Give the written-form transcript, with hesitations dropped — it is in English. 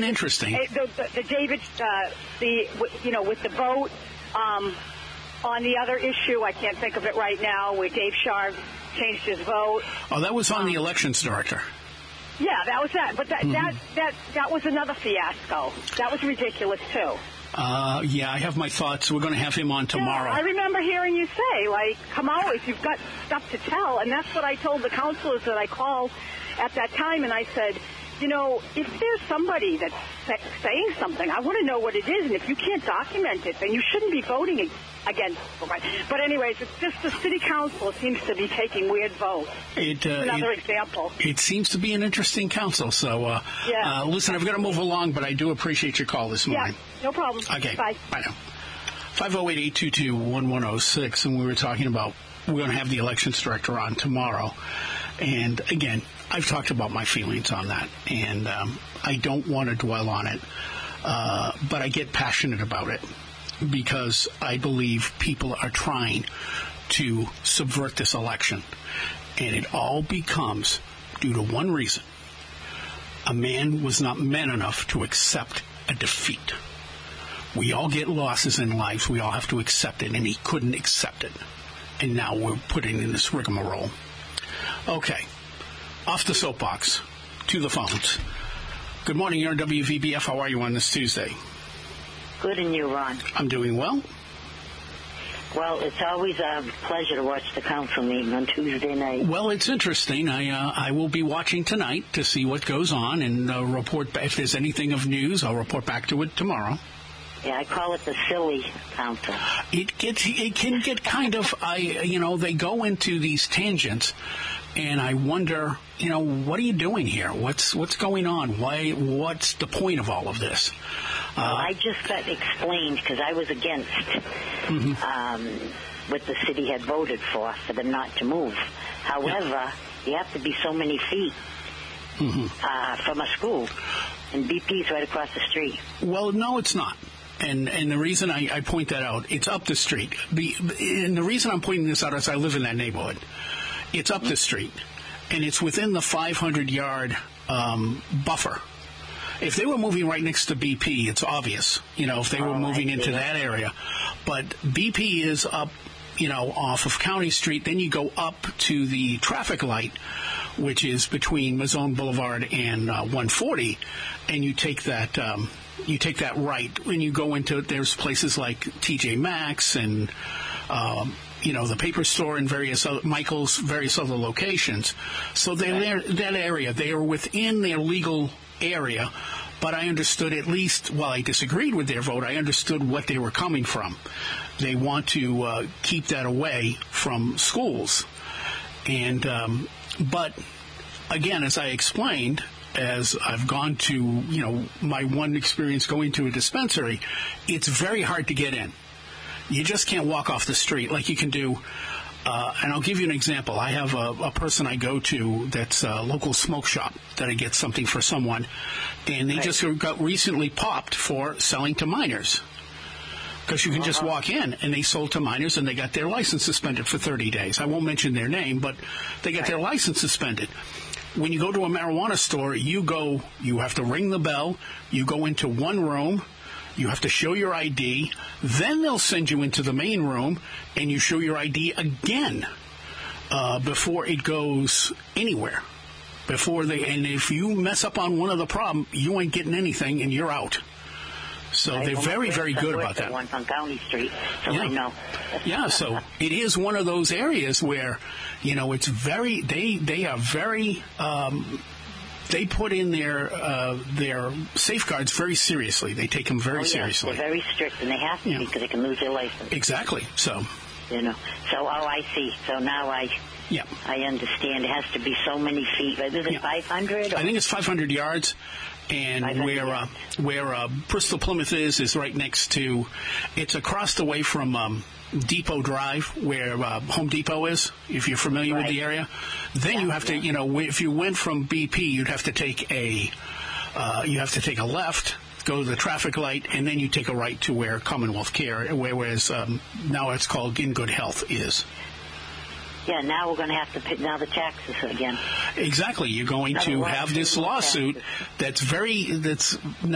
interesting. The David, with the vote on the other issue, I can't think of it right now, where Dave Sharp changed his vote. Oh, that was on the elections director. Yeah, that was that. But that was another fiasco. That was ridiculous, too. Yeah, I have my thoughts. We're going to have him on tomorrow. Yeah, I remember hearing you say, come out if you've got stuff to tell. And that's what I told the counselors that I called at that time. And I said, if there's somebody that's saying something, I want to know what it is. And if you can't document it, then you shouldn't be voting against it. But anyways, it's just the city council seems to be taking weird votes. Another example. It seems to be an interesting council. So, listen, I've got to move along, but I do appreciate your call this morning. Yeah, no problem. Okay. Bye. Bye now. 508-822-1106, and we were talking about we're going to have the elections director on tomorrow. And, again, I've talked about my feelings on that, and I don't want to dwell on it, but I get passionate about it because I believe people are trying to subvert this election, and it all becomes due to one reason. A man was not man enough to accept a defeat. We all get losses in life. We all have to accept it, and he couldn't accept it. And now we're putting in this rigmarole. Okay. Off the soapbox, to the phones. Good morning, you're on WVBF. How are you on this Tuesday? Good, and you, Ron? I'm doing well. Well, it's always a pleasure to watch the council meeting on Tuesday night. Well, it's interesting. I will be watching tonight to see what goes on and report if there's anything of news. I'll report back to it tomorrow. Yeah, I call it the silly council. It can get kind of, they go into these tangents, and I wonder, what are you doing here? What's going on? What's the point of all of this? Well, I just got explained because I was against what the city had voted for them not to move. However, you have to be so many feet from a school, and BP's right across the street. Well, no, it's not. And the reason I point that out, it's up the street. And the reason I'm pointing this out is I live in that neighborhood. It's up the street, and it's within the 500-yard buffer. If they were moving right next to BP, it's obvious, if they were moving into that area. But BP is up, off of County Street. Then you go up to the traffic light, which is between Mazone Boulevard and 140, and you take that right. When you go into it, there's places like TJ Maxx and the paper store and Michael's, various other locations. So they're there, that area. They are within their legal area, but I understood, at least while I disagreed with their vote, I understood what they were coming from. They want to keep that away from schools. And but again, as I explained, as I've gone to, my one experience going to a dispensary, it's very hard to get in. You just can't walk off the street like you can do. And I'll give you an example. I have a person I go to that's a local smoke shop that I get something for someone, and they just got recently popped for selling to minors. Because you can just walk in, and they sold to minors, and they got their license suspended for 30 days. I won't mention their name, but they got their license suspended. When you go to a marijuana store, you have to ring the bell, you go into one room, you have to show your ID, then they'll send you into the main room, and you show your ID again before it goes anywhere. And if you mess up on one of the problem, you ain't getting anything, and you're out. So they're very, very good about that. One on County Street, so I know. Yeah, so it is one of those areas where, it's very, they are very, they put in their safeguards very seriously. They take them very seriously. They're very strict, and they have to be because they can lose their license. Exactly. So. I see. So now I understand. It has to be so many feet. Is it 500? I think it's 500 yards. And where Bristol Plymouth is right next to, it's across the way from Depot Drive, where Home Depot is, if you're familiar with the area. Then you have to, if you went from BP, you'd have to take a left, go to the traffic light, and then you take a right to where Commonwealth Care, whereas now it's called In Good Health, is. Yeah, now we're going to have to pay now the taxes again. Exactly. You're going to have this lawsuit that's